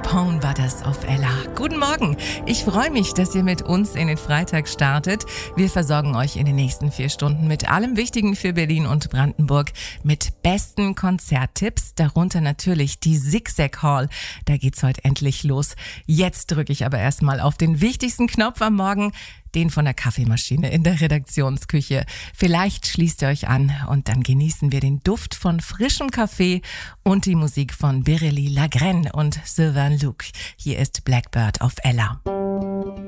Capone war das auf Ella. Guten Morgen. Ich freue mich, dass ihr mit uns in den Freitag startet. Wir versorgen euch in den nächsten 4 Stunden mit allem Wichtigen für Berlin und Brandenburg, mit besten Konzerttipps, darunter natürlich die Zigzag Hall. Da geht's heute endlich los. Jetzt drücke ich aber erstmal auf den wichtigsten Knopf am Morgen, den von der Kaffeemaschine in der Redaktionsküche. Vielleicht schließt ihr euch an und dann genießen wir den Duft von frischem Kaffee und die Musik von Biréli Lagrène und Sylvain Luc. Hier ist Blackbird auf Ella.